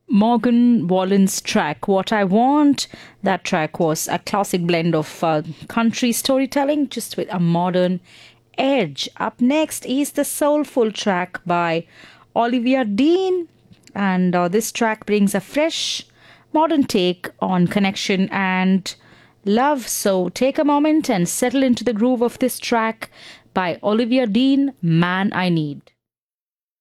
Morgan Wallen's track, What I Want. That track was a classic blend of country storytelling just with a modern edge. Up next is the soulful track by Olivia Dean. And this track brings a fresh, modern take on connection and love. So take a moment and settle into the groove of this track by Olivia Dean, Man I Need.